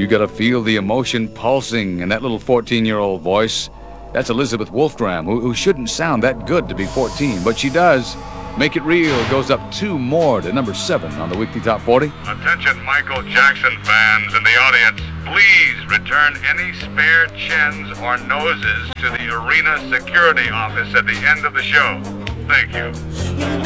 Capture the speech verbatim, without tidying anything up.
you gotta feel the emotion pulsing in that little fourteen-year-old voice. That's Elizabeth Wolfgram, who, who shouldn't sound that good to be fourteen, but she does. Make It Real goes up two more to number seven on the Weekly Top forty. Attention Michael Jackson fans in the audience. Please return any spare chins or noses to the arena security office at the end of the show. Thank you.